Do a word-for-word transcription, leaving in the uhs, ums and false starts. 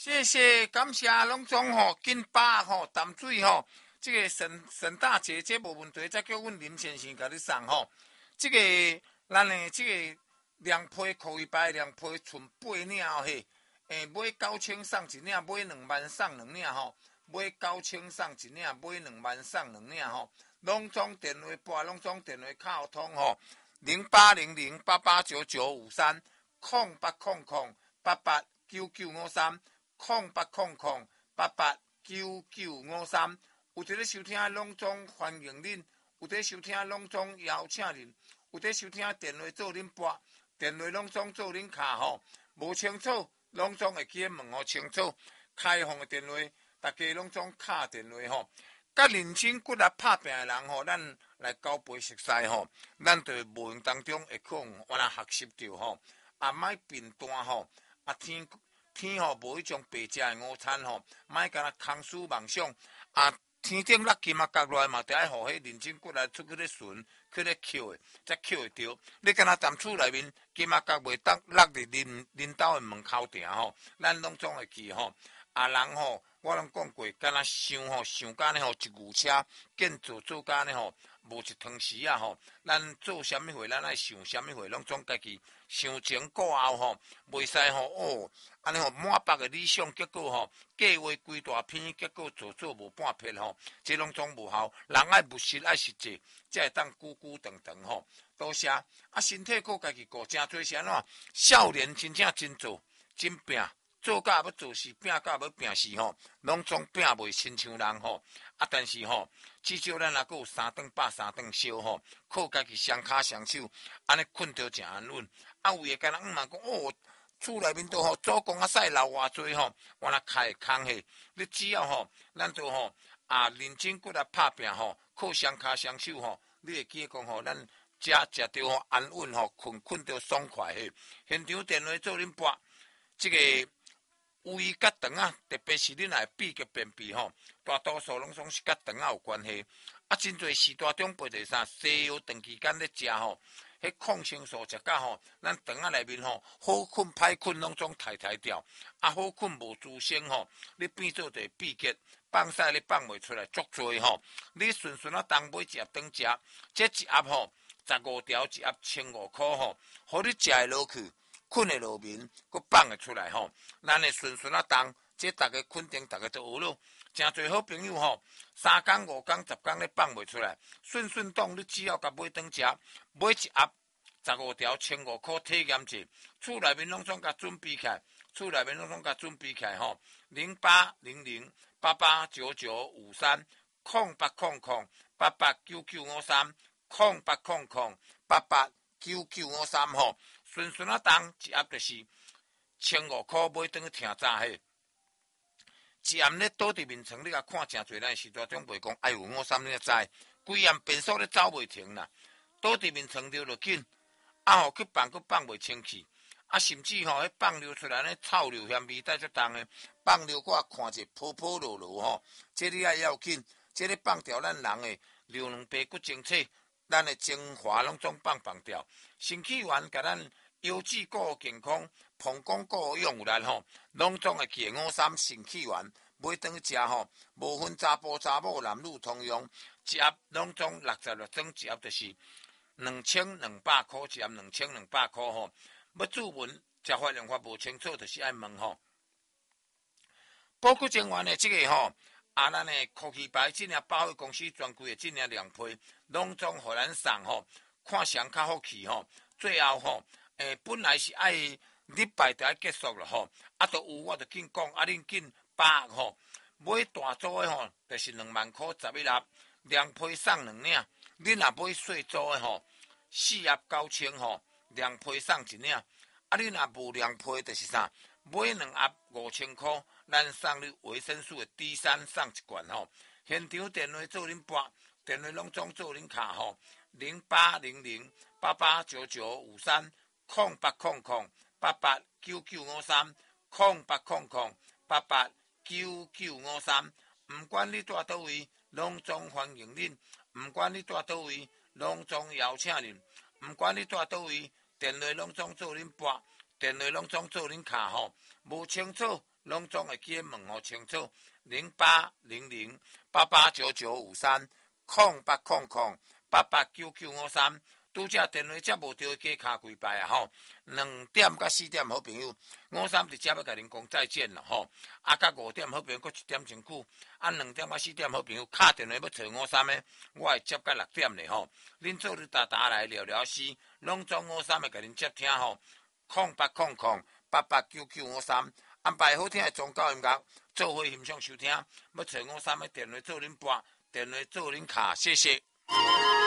谢谢，感谢拢总吼，紧把吼淡水吼，这个沈沈大姐这无问题，再叫阮林先生甲你送吼。这个咱的这个凉皮可以摆凉皮剩八领哦嘿，诶买九千送一领，买两万送两领吼，买九千送一领，买两万送两领吼。拢总电话拨，拢总电话卡通吼，零八零零八八九九五三，空八空空八八九九五三。空八空空八八九九五三，有伫咧收听拢总欢迎恁，有伫收听拢总邀请恁，有伫收听电话做恁拨，电话拢总做恁卡吼，无清楚拢总会记问吼清楚，开放的电话，大家拢总敲电话吼。甲认真骨力拍拼的人吼，咱来交杯熟悉吼，咱在无形当中会可能我若学习到吼，也莫变单吼，啊天。天吼无迄种白食的午餐吼，莫干那空思妄想啊！天顶落金啊角落嘛，得爱互迄认真骨来出去咧巡，去咧捡的，才捡会着。你干那踮厝内面金啊角袂当落伫恁恁兜的门口埕吼，咱拢总会记吼。啊人吼，我拢讲过，干那想吼想干呢吼，一牛车建做做干呢吼，无一汤匙啊吼。咱做啥物货，咱爱想啥物货，拢总家己想前顾后吼，袂使吼哦。安尼吼满腹的理想，结果吼计划规大篇，结果做做无半撇吼，这拢总无效。人爱务实爱实际，才会当久久长长吼。多谢啊，身体顾家己顾真多是安怎？少年真正真做真拼，做甲要做事，拼甲要拼事吼，拢总拼袂亲像人吼。啊，但是吼，至少咱还阁有三顿饱三顿烧吼，靠家己双骹双手，安尼困着真安稳。啊，有诶敢若毋嘛讲哦。厝内面都吼做工啊，使流偌济吼，我若开空下，你只要吼，咱就吼啊认真骨力拍拼吼，靠双骹双手吼，你会记讲吼，咱食食着吼安稳吼，困困着爽快嘿。现场电话做恁拨，即、这个胃甲肠啊，特别是恁来闭个便秘吼，大多数拢总是甲肠啊有关系。啊，真侪时大长辈就啥西药长期间咧食吼。迄抗生素食甲吼，咱肠仔内面吼好困歹困拢总抬抬掉，啊好困无滋生吼，你变做就闭结，放屎你放袂出来，足多吼。你顺顺啊当买一盒当食，这一盒吼十五条一盒千五箍吼，互你食会落去，困会落眠，佮放会出来吼。咱会顺顺啊当，这逐个肯定逐个都学咯。真侪好朋友吼，三工五工十工咧放袂出来，顺顺当你只要甲买当食，买一盒十五条千五箍体验者，厝内面拢总甲准备起来，厝内面拢总甲准备起来吼，零八零零八八九九五三，空八空空八八九九五三，空八空空八八九九五三吼，顺顺啊当一盒就是千五箍买当去听早嘿。一暗咧倒伫面床，你甲看真侪，咱时大种袂讲，哎呦，我三你知，规暗变数咧走袂停啦，倒伫面床着就紧，啊吼去放佫放袂清气，啊甚至吼迄放流出来咧臭流嫌味带足重诶，放流我看者泡泡落落吼，这你爱要紧，这咧放掉咱人诶流两倍佫精彩，咱诶精华拢总放放掉，身体源甲咱腰子顾健康。膀胱顾用力吼，拢总会记五三肾气丸，买当去食吼，无分查甫查某男女通用，一盒拢总六十六种，一盒就是两千两百箍，一盒两千两百箍吼。要注文食法用法无清楚，就是爱问吼。保骨精丸的即个吼，啊咱的科技牌即领百货公司专柜的即领凉皮，拢总互咱送吼，看谁较好去吼。最后吼，诶、欸，本来是爱。礼拜就要结束了吼，啊，都有我就紧讲，啊，恁紧把握吼，买大组的吼，就是两万块十一盒，凉皮送两领，恁若买细组的吼，四盒九千吼，凉皮送一领，啊，恁若无凉皮就是啥，买两盒五千块，咱送你维生素的 D 三送一罐吼，现场电话做恁拨，电话拢总做恁卡吼，零八零零八八九九五三空八空空。八八九九五三，空八空空八八九九五三，唔管你住倒位，拢总欢迎恁；唔管你住倒位，拢总邀请恁；唔管你住倒位，电话拢总做恁拨，电话拢总做恁卡吼。无清楚， 拢总会记问候清楚。零八零零八八九九五三空八空空八八九九五三，拄则电话则无着加卡几摆啊吼，两点到四点好朋友，五三直接要甲恁讲再见了吼，啊，到五点好朋友搁一点钟久，啊，两点到四点好朋友敲电话要找五三的，我会接到六点咧吼，恁做你打打来聊聊事，拢总五三会甲恁接听吼，空八空空八八九九五三。安排好听的宗教音乐，做伙欣赏收听。要找我三个电话做恁拨，电话做恁卡，谢谢。